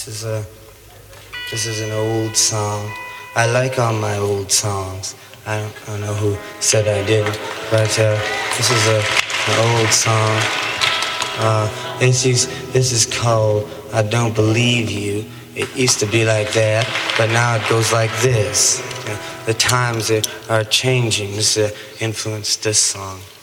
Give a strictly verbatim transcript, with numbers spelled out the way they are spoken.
is a this is an old song. I like all my old songs. I don't, I don't know who said I didn't, but uh, this is a, an old song. Uh, this is this is called "I Don't Believe You." It used to be like that, but now it goes like this. The times are, are changing. This uh, influenced this song.